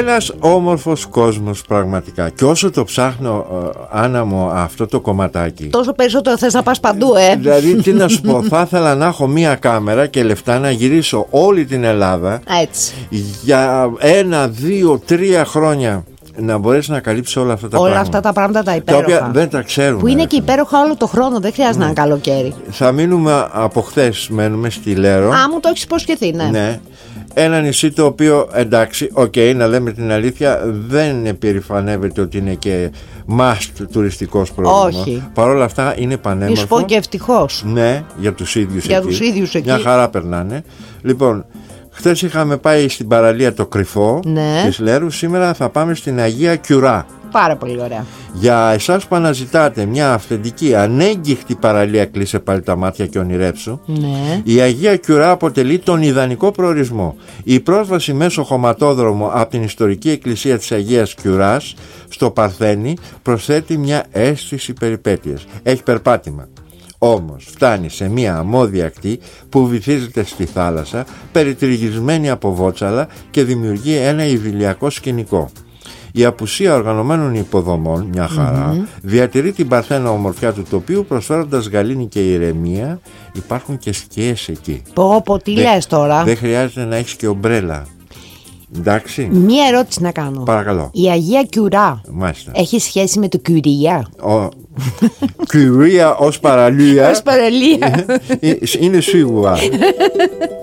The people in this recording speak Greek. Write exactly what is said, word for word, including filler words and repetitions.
Ένας όμορφος κόσμος πραγματικά. Και όσο το ψάχνω, Άννα μου, αυτό το κομματάκι, τόσο περισσότερο θες να πας παντού, ε. Δηλαδή, τι να σου πω, θα ήθελα να έχω μία κάμερα και λεφτά να γυρίσω όλη την Ελλάδα. Έτσι. Για ένα, δύο, τρία χρόνια να μπορέσει να καλύψει όλα αυτά τα όλα πράγματα. αυτά τα πράγματα τα υπέροχα. Τα οποία δεν τα ξέρουμε. Που είναι και υπέροχα όλο το χρόνο, δεν χρειάζεται ναι. να είναι καλοκαίρι. Θα μείνουμε από χθες, μένουμε στη Λέρο. Α, μου το έχεις υποσχεθεί, ναι. Ναι. Ένα νησί το οποίο, εντάξει, οκ, okay, να λέμε την αλήθεια, δεν επερηφανεύεται ότι είναι και must τουριστικός προορισμό. Όχι. Παρ' όλα αυτά είναι πανέμορφο. Είσαι πω και ευτυχώς. Ναι, για τους ίδιους για εκεί. τους ίδιους εκεί. Μια χαρά περνάνε. Λοιπόν, χθες είχαμε πάει στην παραλία το Κρυφό, ναι. της Λέρου. Σήμερα θα πάμε στην Αγία Κιουρά. Πάρα πολύ ωραία. Για εσάς που αναζητάτε μια αυθεντική, ανέγκυχτη παραλία, κλείσε πάλι τα μάτια και ονειρέψου. Ναι. Η Αγία Κιουρά αποτελεί τον ιδανικό προορισμό. Η πρόσβαση μέσω χωματόδρομο από την ιστορική εκκλησία της Αγίας Κιουράς στο Παρθένη προσθέτει μια αίσθηση περιπέτειας. Έχει περπάτημα. Όμως φτάνει σε μια αμμώδια ακτή που βυθίζεται στη θάλασσα, περιτριγισμένη από βότσαλα και δημιουργεί ένα ιδηλιακό σκηνικό. Η απουσία οργανωμένων υποδομών, μια χαρά, mm-hmm. διατηρεί την παρθένα ομορφιά του τοπίου, προσφέροντας γαλήνη και ηρεμία. Υπάρχουν και σκιές εκεί. Πω πω, τι Δε, λες τώρα. Δεν χρειάζεται να έχεις και ομπρέλα. Εντάξει. Μία ερώτηση να κάνω. Παρακαλώ. Η Αγία Κιουρά Μάλιστα. έχει σχέση με το Κιουρία? Ο... Κιουρία ως παραλία. Ως παραλία. Είναι σίγουρα.